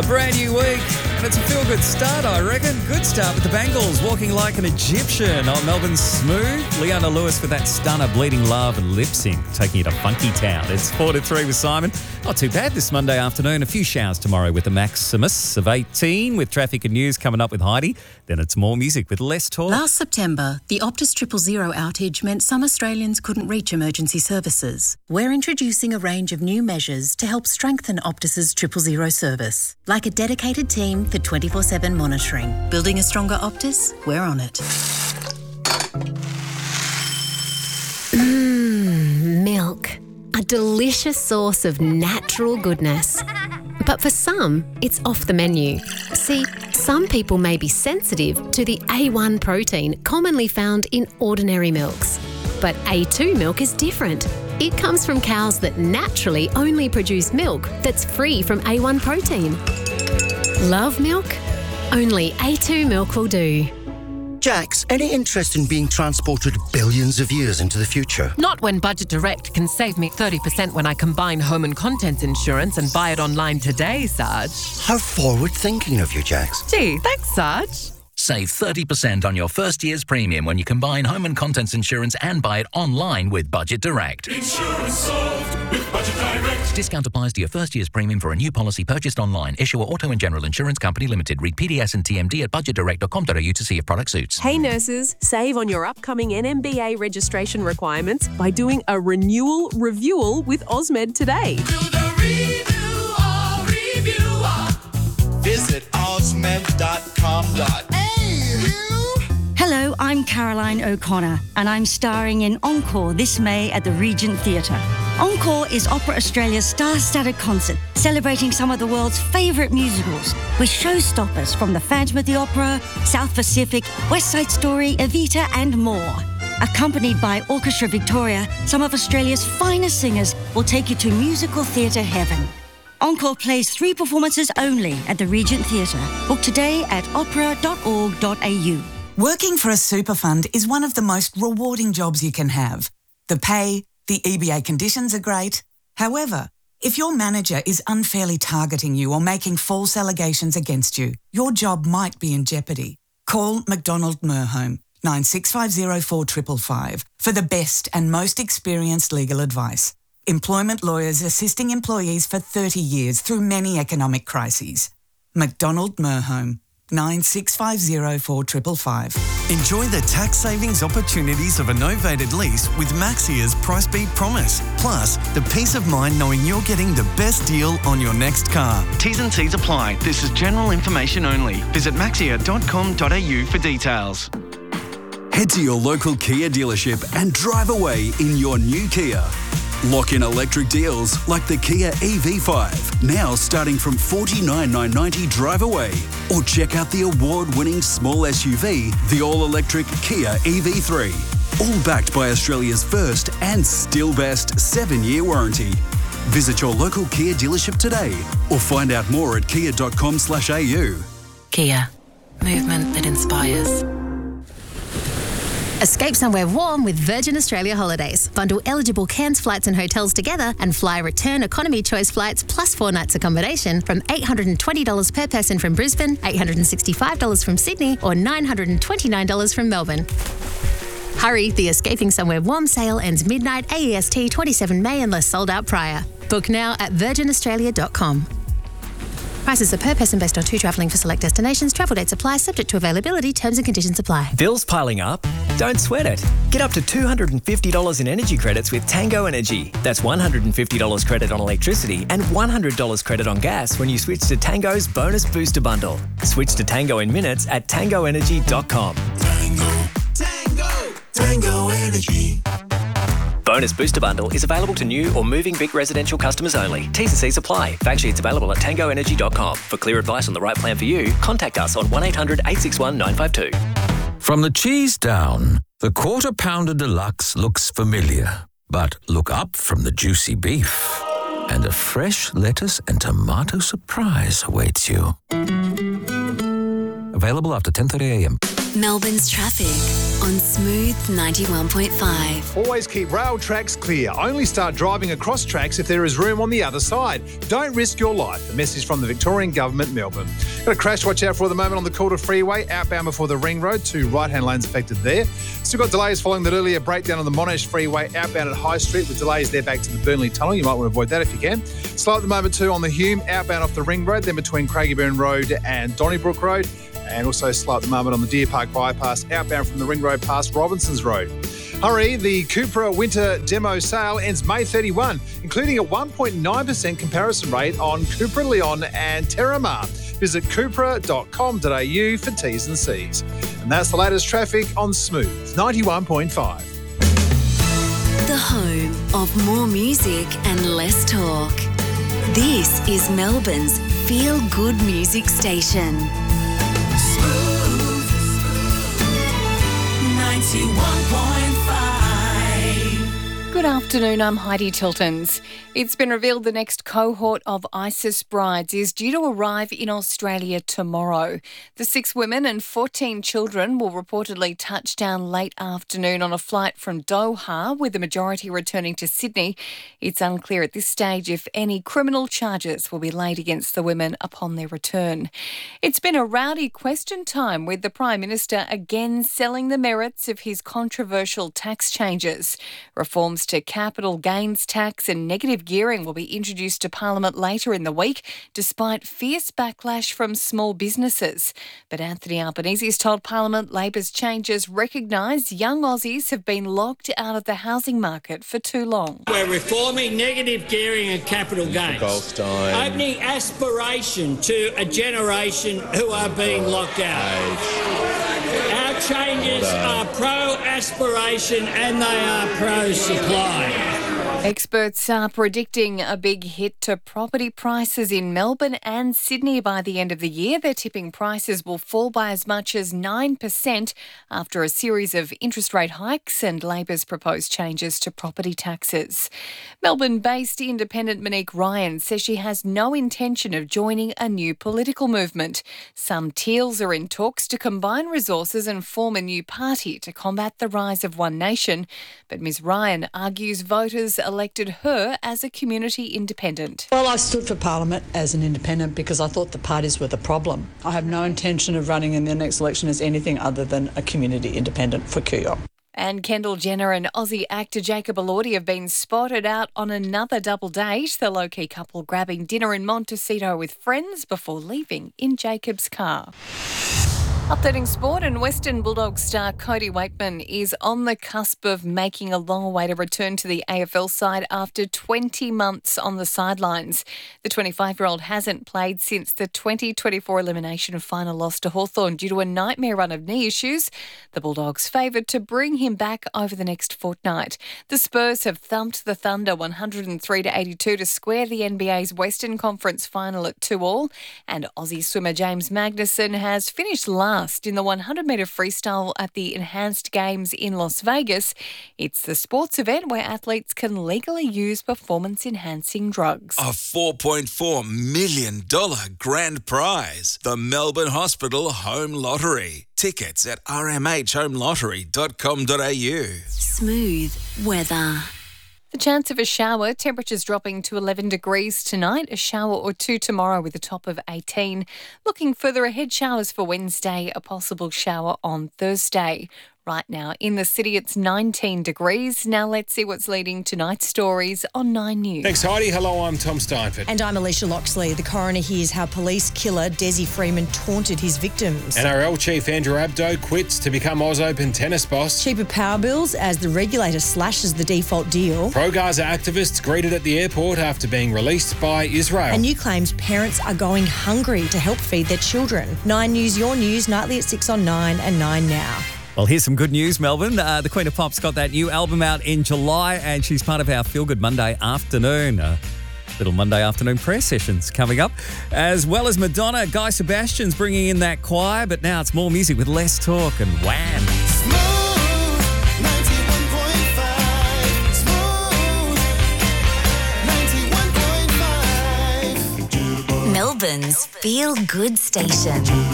A brand new week, and it's a feel-good start, I reckon. Good start with the Bangles walking like an Egyptian on Melbourne's Smooth. Leona Lewis with that stunner, Bleeding Love and Lip Sync, taking you to Funky Town. It's 4 to 3 with Simon. Not too bad this Monday afternoon. A few showers tomorrow with the Maximus of 18, with traffic and news coming up with Heidi. Then it's more music with less talk. Last September, the Optus 000 outage meant some Australians couldn't reach emergency services. We're introducing a range of new measures to help strengthen Optus's 000 service, like a dedicated team for 24/7 monitoring. Building a stronger Optus? We're on it. Milk. A delicious source of natural goodness. But for some, it's off the menu. See, some people may be sensitive to the A1 protein commonly found in ordinary milks. But A2 milk is different. It comes from cows that naturally only produce milk that's free from A1 protein. Love milk? Only A2 milk will do. Jax, any interest in being transported billions of years into the future? Not when Budget Direct can save me 30% when I combine home and contents insurance and buy it online today, Sarge. How forward-thinking of you, Jax. Gee, thanks, Sarge. Save 30% on your first year's premium when you combine home and contents insurance and buy it online with Budget Direct. Insurance solved with Budget Direct. Discount applies to your first year's premium for a new policy purchased online. Issuer Auto and General Insurance Company Limited. Read PDS and TMD at budgetdirect.com.au to see if product suits. Hey nurses, save on your upcoming NMBA registration requirements by doing a renewal review with Osmed today. Do the review. Visit osmed.com.au. Hello, I'm Caroline O'Connor, and I'm starring in Encore this May at the Regent Theatre. Encore is Opera Australia's star-studded concert, celebrating some of the world's favourite musicals, with showstoppers from The Phantom of the Opera, South Pacific, West Side Story, Evita and more. Accompanied by Orchestra Victoria, some of Australia's finest singers will take you to musical theatre heaven. Encore plays 3 performances only at the Regent Theatre. Book today at opera.org.au. Working for a super fund is one of the most rewarding jobs you can have. The pay, the EBA conditions are great. However, if your manager is unfairly targeting you or making false allegations against you, your job might be in jeopardy. Call McDonald Merhome 9650 4555 for the best and most experienced legal advice. Employment lawyers assisting employees for 30 years through many economic crises. McDonald Merhome 9650 4555. Enjoy the tax savings opportunities of a novated lease with Maxia's Price Beat Promise. Plus, the peace of mind knowing you're getting the best deal on your next car. T's and C's apply. This is general information only. Visit maxia.com.au for details. Head to your local Kia dealership and drive away in your new Kia. Lock in electric deals like the Kia EV5, now starting from $49,990 drive away. Or check out the award-winning small SUV, the all-electric Kia EV3. All backed by Australia's first and still best 7-year warranty. Visit your local Kia dealership today or find out more at kia.com/au. Kia. Movement that inspires. Escape somewhere warm with Virgin Australia Holidays. Bundle eligible Cairns flights and hotels together and fly return economy choice flights plus 4 nights accommodation from $820 per person from Brisbane, $865 from Sydney or $929 from Melbourne. Hurry, the Escaping Somewhere Warm sale ends midnight AEST 27 May unless sold out prior. Book now at virginaustralia.com. Prices are per person based on 2 travelling for select destinations. Travel dates apply, subject to availability. Terms and conditions apply. Bills piling up? Don't sweat it. Get up to $250 in energy credits with Tango Energy. That's $150 credit on electricity and $100 credit on gas when you switch to Tango's Bonus Booster Bundle. Switch to Tango in minutes at tangoenergy.com. Tango Energy. Bonus Booster Bundle is available to new or moving big residential customers only. T's and C's apply. Fact sheets available at tangoenergy.com. For clear advice on the right plan for you, contact us on 1800 861 952. From the cheese down, the Quarter Pounder Deluxe looks familiar. But look up from the juicy beef, and a fresh lettuce and tomato surprise awaits you. Available after 10:30 a.m. Melbourne's traffic on Smooth 91.5. Always keep rail tracks clear. Only start driving across tracks if there is room on the other side. Don't risk your life. A message from the Victorian Government, Melbourne. Got a crash to watch out for at the moment on the Calder Freeway, outbound before the Ring Road. 2 right-hand lanes affected there. Still got delays following that earlier breakdown on the Monash Freeway, outbound at High Street with delays there back to the Burnley Tunnel. You might want to avoid that if you can. Slow at the moment too on the Hume, outbound off the Ring Road, then between Craigieburn Road and Donnybrook Road. And also slow at the moment on the Deer Park Bypass, outbound from the Ring Road past Robinson's Road. Hurry, the Cupra Winter Demo Sale ends May 31, including a 1.9% comparison rate on Cupra Leon and Terramar. Visit cupra.com.au for T's and C's. And that's the latest traffic on Smooth 91.5. The home of more music and less talk. This is Melbourne's feel-good music station. Smooth 91.5. Good afternoon, I'm Heidi Tiltons. It's been revealed the next cohort of ISIS brides is due to arrive in Australia tomorrow. The 6 women and 14 children will reportedly touch down late afternoon on a flight from Doha, with the majority returning to Sydney. It's unclear at this stage if any criminal charges will be laid against the women upon their return. It's been a rowdy question time, with the Prime Minister again selling the merits of his controversial tax changes. Reforms to capital gains tax and negative gearing will be introduced to Parliament later in the week, despite fierce backlash from small businesses. But Anthony Albanese has told Parliament Labor's changes recognise young Aussies have been locked out of the housing market for too long. We're reforming negative gearing and capital gains, Goldstein. opening aspiration to a generation who are being locked out. Our changes are pro-aspiration and they are pro-supply. Experts are predicting a big hit to property prices in Melbourne and Sydney by the end of the year. They're tipping prices will fall by as much as 9% after a series of interest rate hikes and Labor's proposed changes to property taxes. Melbourne-based independent Monique Ryan says she has no intention of joining a new political movement. Some Teals are in talks to combine resources and form a new party to combat the rise of One Nation. But Ms Ryan argues voters elected her as a community independent. Well, I stood for Parliament as an independent because I thought the parties were the problem. I have no intention of running in the next election as anything other than a community independent for Kooyong. And Kendall Jenner and Aussie actor Jacob Elordi have been spotted out on another double date. The low-key couple grabbing dinner in Montecito with friends before leaving in Jacob's car. Updating sport, and Western Bulldogs star Cody Wakeman is on the cusp of making a long-awaited return to the AFL side after 20 months on the sidelines. The 25-year-old hasn't played since the 2024 elimination final loss to Hawthorn due to a nightmare run of knee issues. The Bulldogs favoured to bring him back over the next fortnight. The Spurs have thumped the Thunder 103-82 to square the NBA's Western Conference final at 2-2, and Aussie swimmer James Magnussen has finished last in the 100-metre freestyle at the Enhanced Games in Las Vegas. It's the sports event where athletes can legally use performance-enhancing drugs. A $4.4 million grand prize. The Melbourne Hospital Home Lottery. Tickets at rmhhomelottery.com.au. Smooth weather. The chance of a shower, temperatures dropping to 11 degrees tonight, a shower or two tomorrow with a top of 18. Looking further ahead, showers for Wednesday, a possible shower on Thursday. Right now in the city, it's 19 degrees. Now let's see what's leading tonight's stories on 9 News. Thanks, Heidi. Hello, I'm Tom Steinford. And I'm Alicia Loxley. The coroner hears how police killer Desi Freeman taunted his victims. NRL chief Andrew Abdo quits to become Oz Open tennis boss. Cheaper power bills as the regulator slashes the default deal. Pro-Gaza activists greeted at the airport after being released by Israel. And new claims parents are going hungry to help feed their children. 9 News, your news, nightly at 6 on 9 and 9 now. Well, here's some good news, Melbourne. The Queen of Pop's got that new album out in July, and she's part of our Feel Good Monday afternoon. Little Monday afternoon prayer sessions coming up. As well as Madonna, Guy Sebastian's bringing in that choir, but now it's more music with less talk and wham. Melbourne's Feel Good Station.